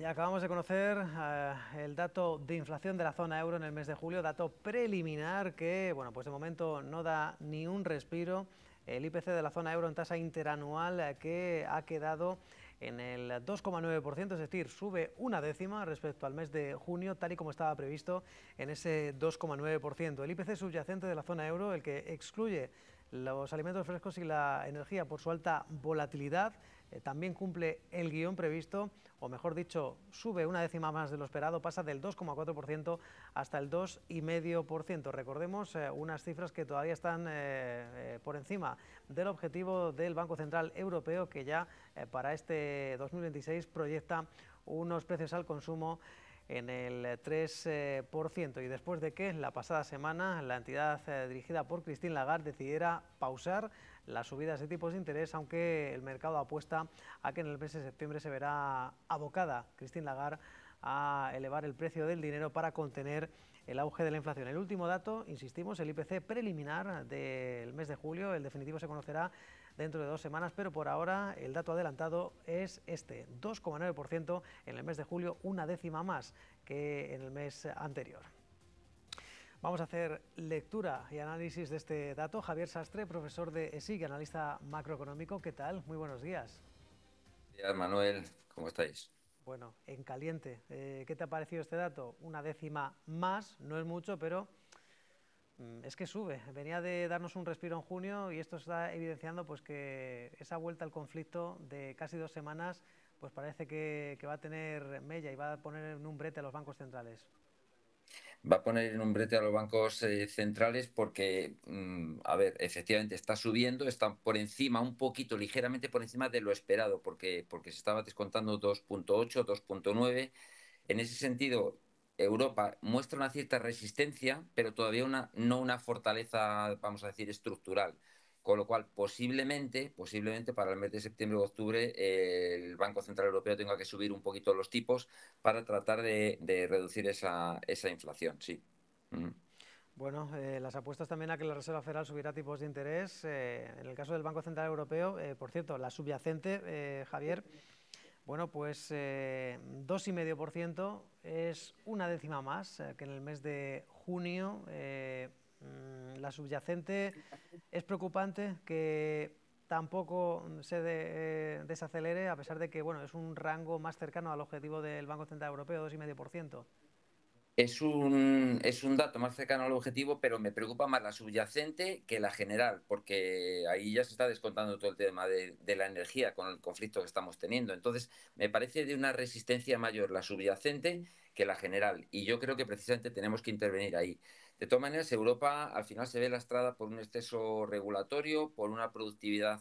Y acabamos de conocer el dato de inflación de la zona euro en el mes de julio, dato preliminar que, bueno, pues de momento no da ni un respiro. El IPC de la zona euro en tasa interanual que ha quedado en el 2,9%, es decir, sube una décima respecto al mes de junio, tal y como estaba previsto en ese 2,9%. El IPC subyacente de la zona euro, el que excluye los alimentos frescos y la energía por su alta volatilidad, también cumple el guión previsto, o mejor dicho, sube una décima más de lo esperado, pasa del 2,4% hasta el 2,5%. Recordemos unas cifras que todavía están por encima del objetivo del Banco Central Europeo, que ya para este 2026 proyecta unos precios al consumo en el 3%, y después de que la pasada semana la entidad dirigida por Christine Lagarde decidiera pausar las subidas de tipos de interés, aunque el mercado apuesta a que en el mes de septiembre se verá abocada Christine Lagarde a elevar el precio del dinero para contener el auge de la inflación. El último dato, insistimos, el IPC preliminar del mes de julio, el definitivo se conocerá dentro de 2 semanas, pero por ahora el dato adelantado es este, 2,9% en el mes de julio, una décima más que en el mes anterior. Vamos a hacer lectura y análisis de este dato. Javier Sastre, profesor de ESIC, analista macroeconómico. ¿Qué tal? Muy buenos días. Buenos días, Manuel, ¿cómo estáis? Bueno, en caliente. ¿Qué te ha parecido este dato? Una décima más, no es mucho, pero es que sube. Venía de darnos un respiro en junio y esto está evidenciando pues que esa vuelta al conflicto de casi 2 semanas pues parece que va a tener mella y va a poner en un brete a los bancos centrales. Va a poner en un brete a los bancos centrales porque, a ver, efectivamente está subiendo, está por encima, un poquito, ligeramente por encima de lo esperado, porque se estaba descontando 2,8, 2,9. En ese sentido, Europa muestra una cierta resistencia, pero todavía no una fortaleza, vamos a decir, estructural. Con lo cual, posiblemente para el mes de septiembre o octubre, el Banco Central Europeo tenga que subir un poquito los tipos para tratar de reducir esa inflación, sí. Ujú. Bueno, las apuestas también a que la Reserva Federal subirá tipos de interés. En el caso del Banco Central Europeo, por cierto, la subyacente, Javier, bueno, pues 2,5% es una décima más que en el mes de junio. La subyacente es preocupante que tampoco se desacelere, a pesar de que bueno, es un rango más cercano al objetivo del Banco Central Europeo, 2,5%. Es un dato más cercano al objetivo, pero me preocupa más la subyacente que la general, porque ahí ya se está descontando todo el tema de la energía con el conflicto que estamos teniendo. Entonces, me parece de una resistencia mayor la subyacente que la general, y yo creo que precisamente tenemos que intervenir ahí. De todas maneras, Europa al final se ve lastrada por un exceso regulatorio, por una productividad